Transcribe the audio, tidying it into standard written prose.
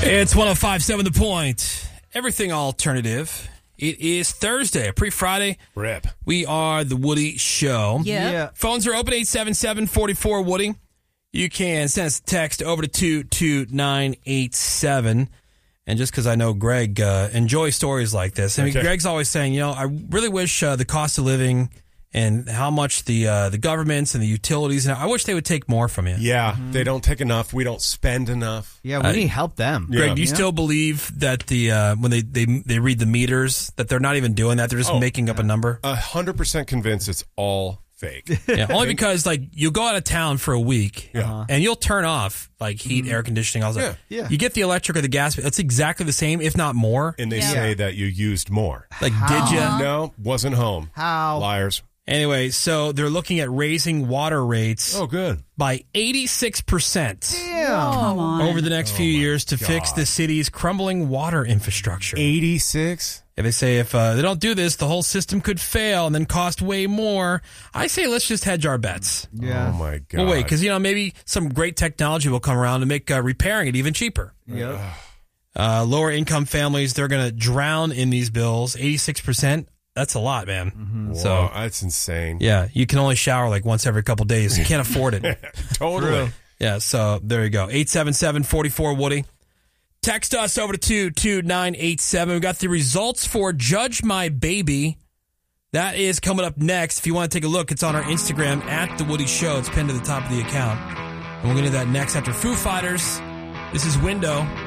It's 105.7 The Point. Everything alternative. It is Thursday, pre-Friday. Rip. We are The Woody Show. Yeah. Phones are open, 877-44-WOODY. You can send us a text over to 22987. And just because I know Greg enjoys stories like this. I mean, Okay. Greg's always saying, I really wish the cost of living and how much the governments and the utilities, and I wish they would take more from you. Yeah, they don't take enough. We don't spend enough. Yeah, we need to help them. Yeah. Greg, do you still believe that when they read the meters, that they're not even doing that? They're just making up a number? 100% convinced it's all fake. Yeah, only because you go out of town for a week and you'll turn off heat, air conditioning, all that. Yeah. You get the electric or the gas, it's exactly the same, if not more. And they say that you used more. Did you? No, wasn't home. How? Liars. Anyway, so they're looking at raising water rates Oh, good. by 86% Damn. over the next few years to fix the city's crumbling water infrastructure. 86? If they say if they don't do this, the whole system could fail and then cost way more. I say let's just hedge our bets. Yeah. Oh, my God. Well, wait, because maybe some great technology will come around to make repairing it even cheaper. Yep. Lower income families, they're going to drown in these bills. 86%, that's a lot, man. Whoa, So, that's insane. yeah, you can only shower once every couple days. You can't afford it. Totally. Yeah, so there you go. 877-44-WOODY. Text us over to 22987. We got the results for Judge My Baby. That is coming up next. If you want to take a look, it's on our Instagram at The Woody Show. It's pinned to the top of the account. And we're going to do that next after Foo Fighters. This is Window.